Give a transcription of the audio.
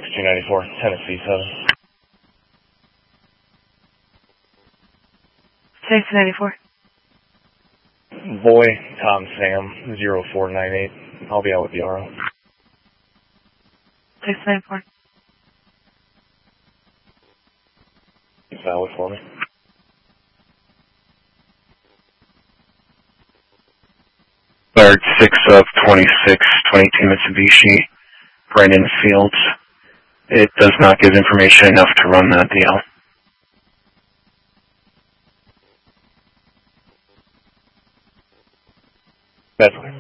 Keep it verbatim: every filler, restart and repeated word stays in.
two ninety-four, Tennessee seven. six ninety-four. Boy, Tom Sam, zero four nine eight. I'll be out with the R O. six ninety-four. Valid for me. Guard six of twenty-six, twenty-two Mitsubishi, Brandon Fields. It does not give information enough to run that D L. That's fine.